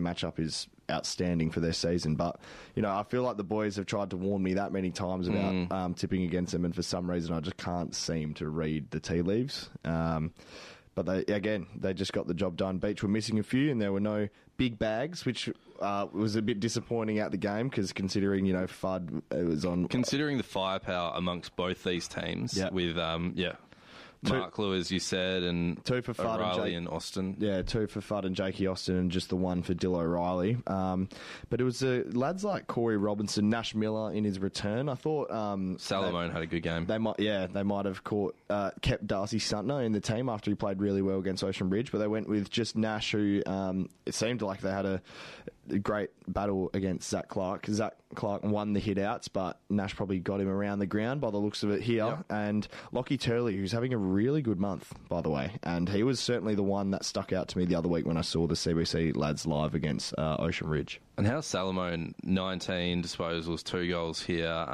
matchup is outstanding for their season. But, I feel like the boys have tried to warn me that many times about tipping against them, and for some reason I just can't seem to read the tea leaves. But they just got the job done. Beach were missing a few, and there were no big bags, which was a bit disappointing at the game, because considering, FUD was on... Considering the firepower amongst both these teams, with, Mark Lewis, you said, and two for Fudd O'Reilly and Austin. Yeah, two for Fudd and Jakey Austin, and just the one for Dill O'Reilly. But it was lads like Corey Robinson, Nash Miller in his return. I thought Salamone had a good game. They might have kept Darcy Suntner in the team after he played really well against Ocean Ridge, but they went with just Nash, who it seemed like they had a great battle against Zach Clark. Zach Clark won the hit-outs, but Nash probably got him around the ground by the looks of it here. Yep. And Lockie Turley, who's having a really good month, by the way, and he was certainly the one that stuck out to me the other week when I saw the CBC lads live against Ocean Ridge. And how's Salamone? 19 disposals, 2 goals here,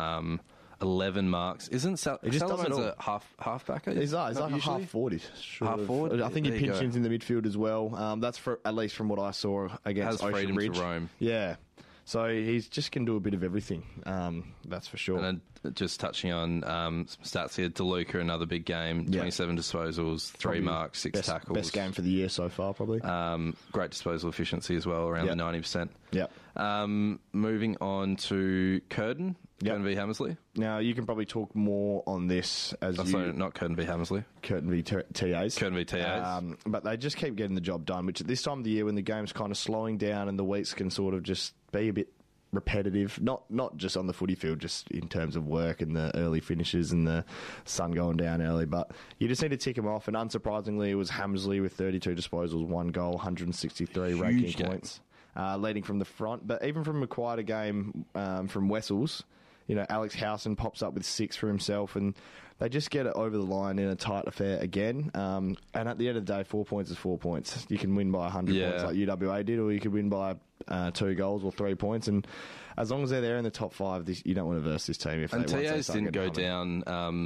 11 marks. Isn't Salamone's a half-backer? He's like a half-forward. Half forward? I think he pinch-ins in the midfield as well. That's at least from what I saw against Ocean freedom Ridge. To roam. Yeah. So he's just can do a bit of everything, that's for sure. And then just touching on some stats here, DeLuca, another big game, 27 disposals, 3 marks, 6 tackles. Best game for the year so far, probably. Great disposal efficiency as well, around the 90%. Yeah. Moving on to Curtin v Hammersley. Now, you can probably talk more on this Sorry, not Curtin v Hammersley. Curtin v TAs. Curtin v TAs. But they just keep getting the job done, which at this time of the year when the game's kind of slowing down and the weeks can sort of just be a bit repetitive, not just on the footy field, just in terms of work and the early finishes and the sun going down early, but you just need to tick them off. And unsurprisingly, it was Hammersley with 32 disposals, 1 goal, 163 ranking points, leading from the front. But even from a quieter game from Wessels, Alex Howson pops up with 6 for himself, and they just get it over the line in a tight affair again. And at the end of the day, 4 points is 4 points. You can win by 100 points like UWA did, or you could win by 2 goals or 3 points. And as long as they're there in the top 5, you don't want to verse this team. And TAs didn't go down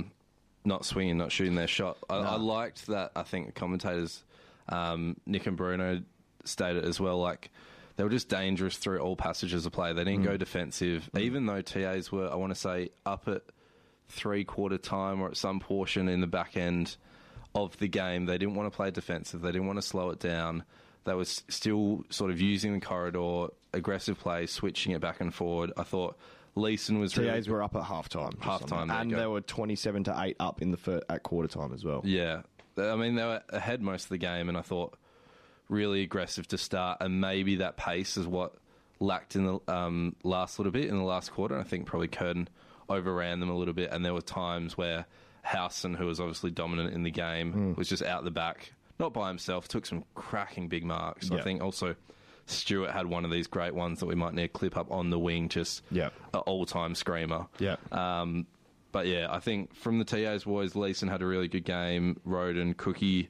not swinging, not shooting their shot. I liked that. I think the commentators, Nick and Bruno, stated as well, like, they were just dangerous through all passages of play. They didn't go defensive, even though TAs were, I want to say, up at three-quarter time or at some portion in the back end of the game. They didn't want to play defensive. They didn't want to slow it down. They were still sort of using the corridor, aggressive play, switching it back and forward. I thought Leeson was TAs were up at half-time. And they were 27-8 up at quarter-time as well. Yeah. I mean, they were ahead most of the game, and I thought really aggressive to start, and maybe that pace is what lacked in the last little bit in the last quarter. I think probably Curtin overran them a little bit, and there were times where Howson, who was obviously dominant in the game, was just out the back, not by himself, took some cracking big marks. I think also Stewart had one of these great ones that we might need to clip up on the wing, just an all-time screamer. But yeah, I think from the TAs boys, Leeson had a really good game. Roden, Cookie,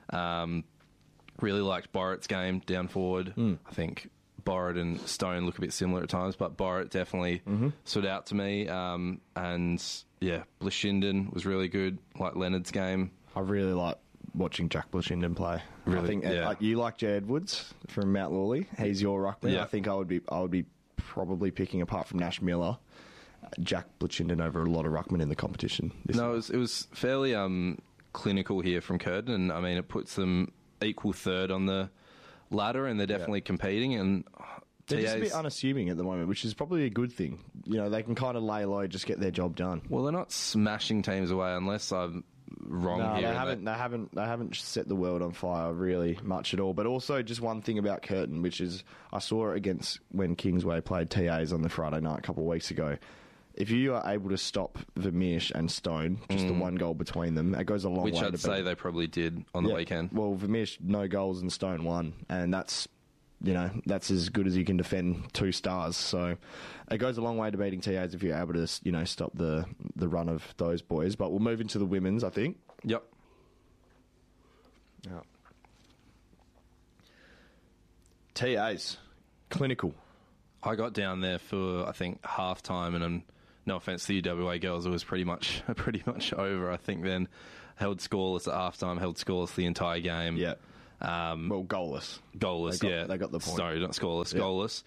really liked Borrett's game down forward. I think Borrett and Stone look a bit similar at times, but Borrett definitely stood out to me. And yeah, Blishinden was really good, like Leonard's game. I really like watching Jack Blishinden play. Really, I think you like Jay Edwards from Mount Lawley. He's your ruckman. Yeah. I think I would be probably picking, apart from Nash Miller, Jack Blishinden over a lot of ruckmen in the competition. It was fairly clinical here from Curtin, and I mean it puts them equal third on the ladder, and they're definitely competing. And they're just a bit unassuming at the moment, which is probably a good thing. They can kind of lay low, just get their job done. Well, they're not smashing teams away, unless I'm wrong here. They haven't set the world on fire really much at all. But also, just one thing about Curtin, which is I saw it against when Kingsway played TAs on the Friday night a couple of weeks ago. If you are able to stop Vermeersch and Stone, just the one goal between them, it goes a long way. Which I'd say they probably did on the weekend. Well, Vermeersch, no goals and Stone 1, and that's as good as you can defend 2 stars. So it goes a long way to beating TAs if you're able to, stop the run of those boys. But we'll move into the women's, I think. Yep. Yeah. TAs, clinical. I got down there for, I think, half-time, and no offence to the UWA girls, it was pretty much over. I think then held scoreless at half-time, held scoreless the entire game. Yeah. Well, goalless. Goalless, They got the point. Sorry, not scoreless, Yep. goalless.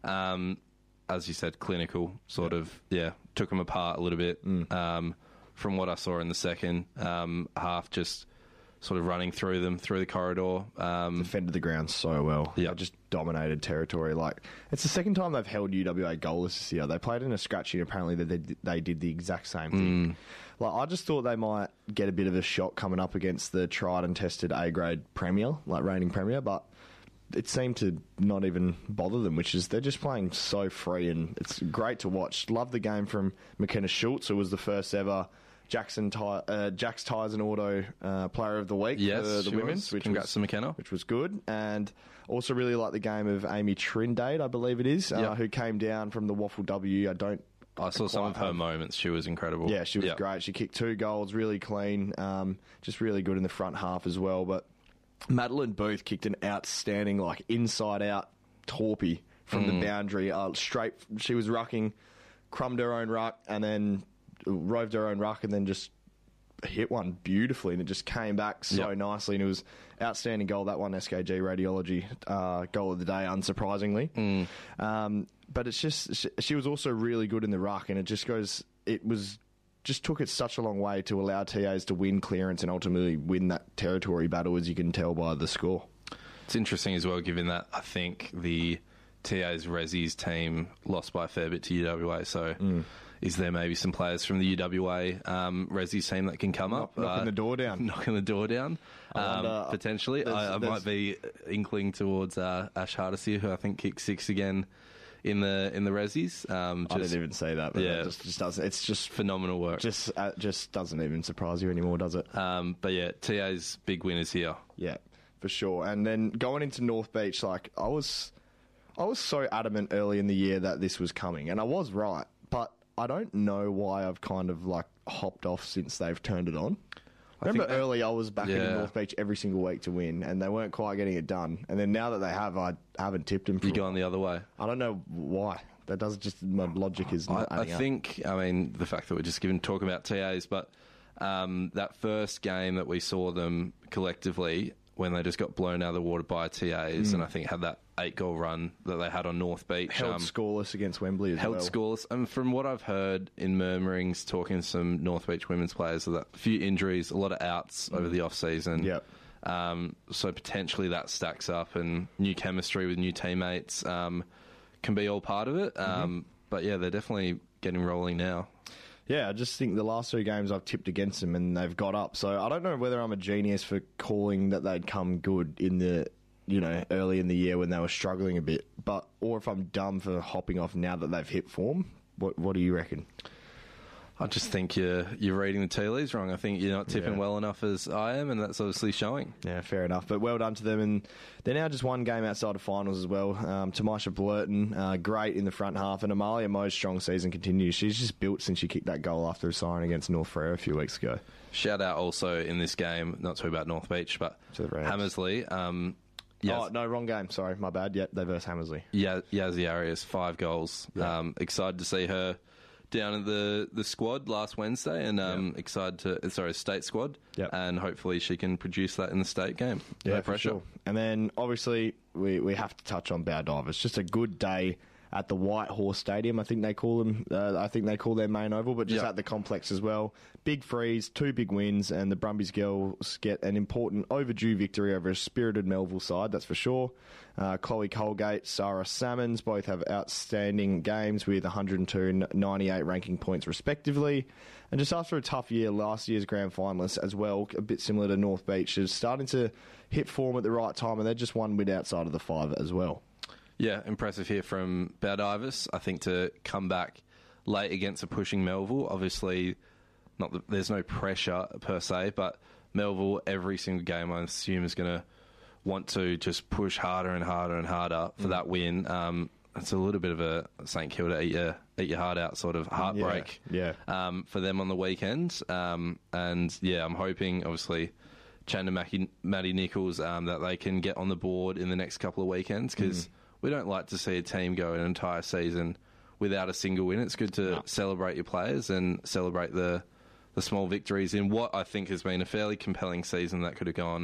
As you said, clinical, sort of, took them apart a little bit. From what I saw in the second half, just sort of running through them, through the corridor. Defended the ground so well. Yeah. They just dominated territory. Like, it's the second time they've held UWA goalless this year. They played in a scratchy, and apparently they did the exact same thing. Like, I just thought they might get a bit of a shock coming up against the tried and tested A-grade Premier, like reigning Premier, but it seemed to not even bother them, which is they're just playing so free, and it's great to watch. Love the game from McKenna Schultz, who was the first ever Jax Tyres and Auto Player of the Week Yes, for the she women's. was. Congrats to McKenna. Which was good. And also really like the game of Amy Trindade, I believe it is, who came down from the Waffle W. I saw some of her moments. She was incredible. Yeah, she was great. She kicked 2 goals, really clean, just really good in the front half as well. But Madeline Booth kicked an outstanding, like, inside-out torpy from the boundary. Straight, she was rucking, crumbed her own ruck, and then roved her own ruck, and then just hit one beautifully, and it just came back so nicely, and it was outstanding goal. That one, SKG Radiology goal of the day, unsurprisingly. But it's just, she was also really good in the ruck, and just took it such a long way to allow TAs to win clearance and ultimately win that territory battle, as you can tell by the score. It's interesting as well, given that I think the TA's Resi's team lost by a fair bit to UWA, so is there maybe some players from the UWA Resi's team that can come up? Knocking the door down. Knocking the door down, potentially. I there's- might be inkling towards Ash Hardesty, who I think kicked 6 again in the Resi's. I didn't even say that, but it just doesn't. It's just phenomenal work. just doesn't even surprise you anymore, does it? But yeah, TA's big winners here. Yeah, for sure. And then going into North Beach, like, I was so adamant early in the year that this was coming, and I was right. But I don't know why I've kind of, like, hopped off since they've turned it on. Remember early I was backing North Beach every single week to win, and they weren't quite getting it done. And then now that they have, I haven't tipped them. You going the other way? I don't know why. That does just, my logic is not I adding up. think, I mean, the fact that we're just talking about TAs, but that first game that we saw them collectively, when they just got blown out of the water by TAs, and I think had that 8-goal run that they had on North Beach. Held scoreless against Wembley as well. Held scoreless. And from what I've heard in murmurings, talking to some North Beach women's players, a few injuries, a lot of outs over the off-season. Yep. So potentially that stacks up, and new chemistry with new teammates can be all part of it. But yeah, they're definitely getting rolling now. Yeah, I just think the last 2 games I've tipped against them and they've got up. So I don't know whether I'm a genius for calling that they'd come good in the, early in the year when they were struggling a bit, or if I'm dumb for hopping off now that they've hit form. What do you reckon? I just think you're reading the tea leaves wrong. I think you're not tipping well enough as I am, and that's obviously showing. Yeah, fair enough. But well done to them. And they're now just one game outside of finals as well. Tamasha Blurton, great in the front half. And Amalia Moe's strong season continues. She's just built since she kicked that goal after a siren against North Frere a few weeks ago. Shout out also in this game, not talking about North Beach, but To the Rams. Hammersley. Oh, no, wrong game. Sorry, my bad. Yep, they versus Hammersley. Yazzie Arias, 5 goals. Yeah. Excited to see her down at the squad last Wednesday, and excited to state squad, and hopefully she can produce that in the state game. Yeah, no for pressure. sure. And then obviously we have to touch on Bow Divers. Just a good day at the White Horse Stadium, I think they call them. I think they call their main oval, but just at the complex as well. Big freeze, 2 big wins, and the Brumbies girls get an important overdue victory over a spirited Melville side, that's for sure. Chloe Colgate, Sarah Salmons both have outstanding games with 102 and 98 ranking points respectively. And just after a tough year, last year's grand finalists as well, a bit similar to North Beach, is starting to hit form at the right time, and they're just 1 win outside of the 5 as well. Yeah, impressive here from Bow Divers. I think to come back late against a pushing Melville, obviously there's no pressure per se, but Melville every single game I assume is going to want to just push harder and harder and harder for that win. It's a little bit of a St Kilda eat your heart out sort of heartbreak for them on the weekend. And yeah, I'm hoping obviously Chandler Maddie Nichols that they can get on the board in the next couple of weekends, because we don't like to see a team go an entire season without a single win. It's good to celebrate your players and celebrate the small victories in what I think has been a fairly compelling season that could have gone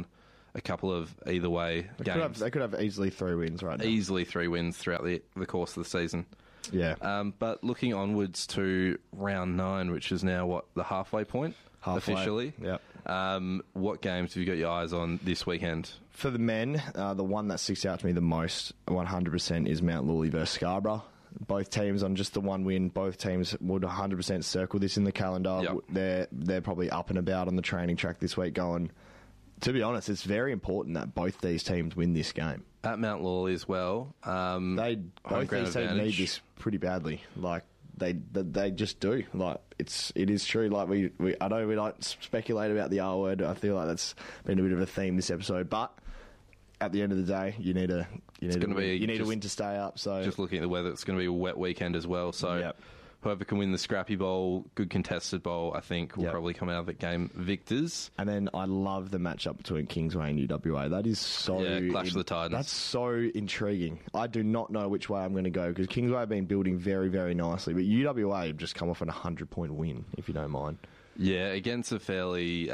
a couple of either way games. They could have easily 3 wins right now. Easily 3 wins throughout the course of the season. Yeah. But looking onwards to round 9, which is now, the halfway point officially? Yep. What games have you got your eyes on this weekend? For the men, the one that sticks out to me the most, 100%, is Mount Lawley versus Scarborough. Both teams on just the one win. Both teams would 100% circle this in the calendar. Yep. They're probably up and about on the training track this week going, to be honest, it's very important that both these teams win this game. At Mount Lawley as well. Both these teams need this pretty badly. Like, they just do. Like, it is true. Like, I know we like speculate about the R word. I feel like that's been a bit of a theme this episode, but at the end of the day, you need to win to stay up. So just looking at the weather, it's going to be a wet weekend as well. So whoever can win the Scrappy Bowl, good contested bowl, I think will probably come out of that game victors. And then I love the matchup between Kingsway and UWA. That is so Clash of the Titans. That's so intriguing. I do not know which way I'm going to go because Kingsway have been building very, very nicely, but UWA have just come off an 100-point win, if you don't mind. Yeah, against a fairly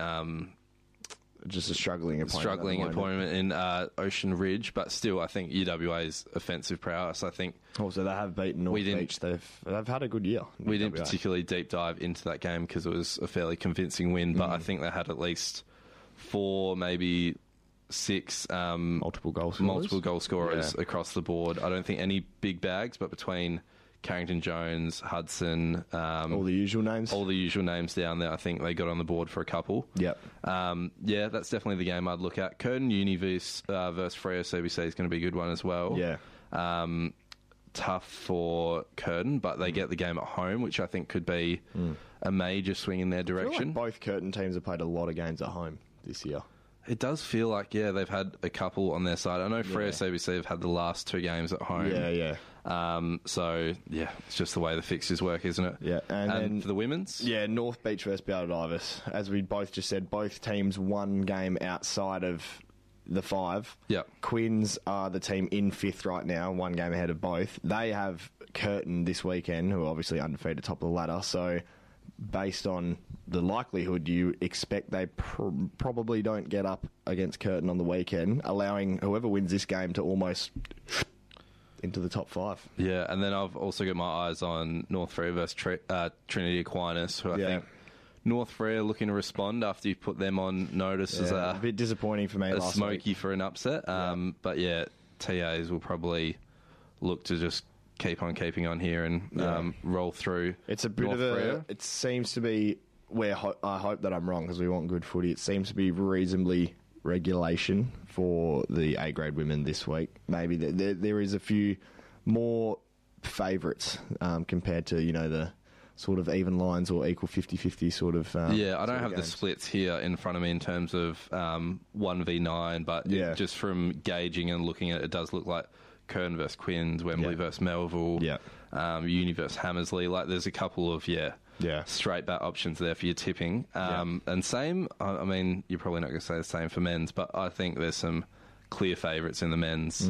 just a struggling opponent in Ocean Ridge, but still, I think UWA's offensive prowess. I think also they have beaten North Beach. They've had a good year. We didn't particularly deep dive into that game because it was a fairly convincing win, but I think they had at least 4, maybe 6 multiple goal scorers across the board. I don't think any big bags, but between Carrington Jones, Hudson, all the usual names down there. I think they got on the board for a couple. Yep. That's definitely the game I'd look at. Curtin Uni versus Freo CBC is going to be a good one as well. Yeah. Tough for Curtin, but they get the game at home, which I think could be a major swing in their direction. I feel like both Curtin teams have played a lot of games at home this year. It does feel like, they've had a couple on their side. I know Freo CBC have had the last 2 games at home. Yeah. It's just the way the fixtures work, isn't it? Yeah. And then, for the women's? Yeah, North Beach versus Baldivis. As we both just said, both teams one game outside of the 5. Yeah. Quins are the team in 5th right now, one game ahead of both. They have Curtin this weekend, who are obviously undefeated top of the ladder, so based on the likelihood, you expect they probably don't get up against Curtin on the weekend, allowing whoever wins this game to almost into the top 5. Yeah, and then I've also got my eyes on North Freo versus Trinity Aquinas, who I think North Freo looking to respond after you put them on notice as a bit disappointing for me last smoky week. For an upset. But TAs will probably look to just keep on keeping on here and roll through. It's a bit it seems to be where I hope that I'm wrong because we want good footy. It seems to be reasonably regulation for the A grade women this week. Maybe there is a few more favourites compared to the sort of even lines or equal 50-50 sort of. I don't have the splits here in front of me in terms of 1v9, but just from gauging and looking at it, it does look like Curtin versus Quins, Wembley versus Melville, Uni versus Hammersley. Like there's a couple of straight bat options there for your tipping. And same, I mean, you're probably not going to say the same for men's, but I think there's some clear favourites in the men's,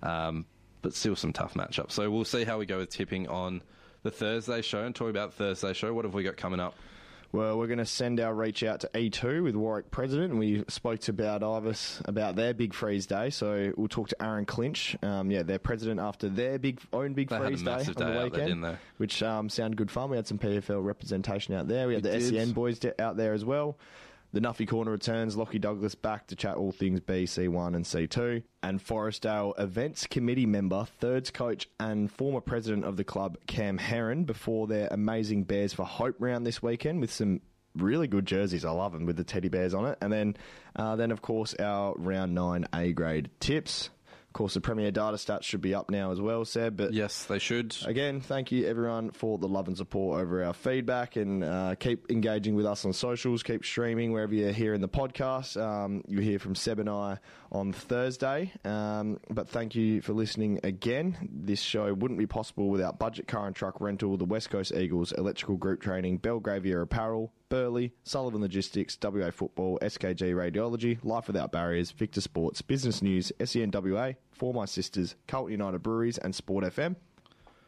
but still some tough matchups. So we'll see how we go with tipping on the Thursday show. And talking about the Thursday show, what have we got coming up? Well, we're going to send our reach out to E2 with Warwick President, and we spoke to Baldivis about their big freeze day. So we'll talk to Aaron Clinch, their president, after their own big freeze day on the weekend, there, didn't they? Which sounded good fun. We had some PFL representation out there. We had the SEN boys out there as well. The Nuffy Corner returns. Lockie Douglas back to chat all things B, C1 and C2. And Forestdale Events Committee member, thirds coach and former president of the club, Cam Heron, before their amazing Bears for Hope round this weekend with some really good jerseys. I love them with the teddy bears on it. And then of course, our round 9 A grade tips. Of course, the Premier Data Stats should be up now as well, Seb. But yes, they should. Again, thank you everyone for the love and support over our feedback, and keep engaging with us on socials. Keep streaming wherever you're hearing the podcast. You hear from Seb and I on Thursday. But thank you for listening again. This show wouldn't be possible without Budget Car and Truck Rental, the West Coast Eagles, Electrical Group Training, Belgravia Apparel, Burley, Sullivan Logistics, WA Football, SKG Radiology, Life Without Barriers, Victor Sports, Business News, SENWA, For My Sisters, Carlton United Breweries and Sport FM.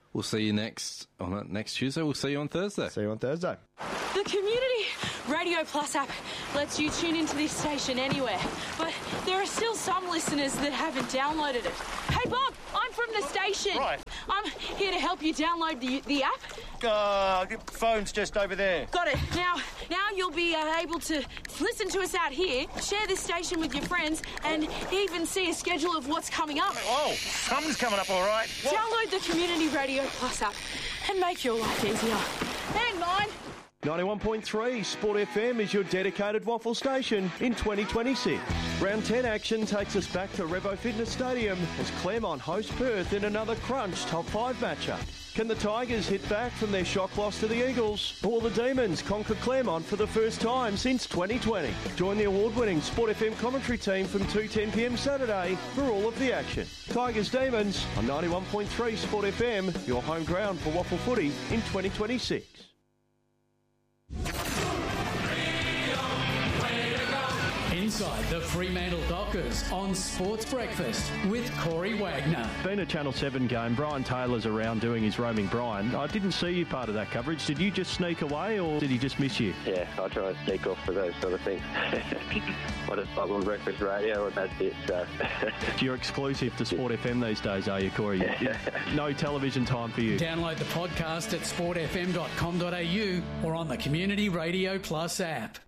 we'll see you next Tuesday. We'll see you on Thursday. See you on Thursday. The Community Radio Plus app lets you tune into this station anywhere, but there are still some listeners that haven't downloaded it. Hey Bob, I'm from the station. Right. I'm here to help you download the app. Your phone's just over there. Got it. Now you'll be able to listen to us out here, share this station with your friends, and even see a schedule of what's coming up. Oh, something's coming up all right. What? Download the Community Radio Plus app and make your life easier. And mine. 91.3 Sport FM is your dedicated waffle station in 2026. Round 10 action takes us back to Revo Fitness Stadium as Claremont host Perth in another crunch top 5 matchup. Can the Tigers hit back from their shock loss to the Eagles? Or the Demons conquer Claremont for the first time since 2020? Join the award-winning Sport FM commentary team from 2:10pm Saturday for all of the action. Tigers Demons on 91.3 Sport FM, your home ground for waffle footy in 2026. Inside the Fremantle Dockers on Sports Breakfast with Corey Wagner. Been a Channel 7 game. Brian Taylor's around doing his roaming Brian. I didn't see you part of that coverage. Did you just sneak away or did he just miss you? Yeah, I try and sneak off for those sort of things. I just pop on breakfast radio and that's it. So. You're exclusive to Sport FM these days, are you, Corey? No television time for you. Download the podcast at sportfm.com.au or on the Community Radio Plus app.